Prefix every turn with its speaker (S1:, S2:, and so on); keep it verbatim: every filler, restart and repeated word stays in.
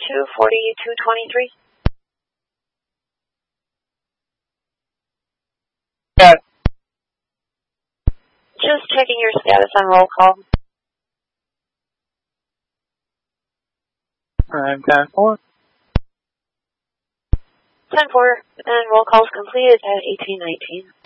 S1: two forty-two twenty-three.
S2: Yeah.
S1: Just checking your status on roll call.
S2: I'm ten four.
S1: ten four, and roll call is completed at eighteen nineteen.